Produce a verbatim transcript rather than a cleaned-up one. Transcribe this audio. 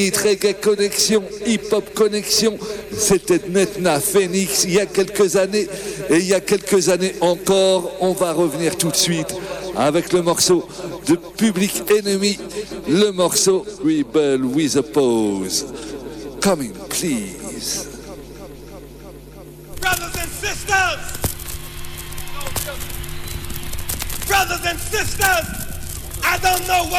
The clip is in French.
Reggae Connexion, Hip Hop Connexion, c'était Netna Phoenix il y a quelques années et il y a quelques années encore. On va revenir tout de suite avec le morceau de Public Enemy, le morceau Rebel with a Pose. Coming, please. Brothers and sisters, brothers and sisters, I don't know what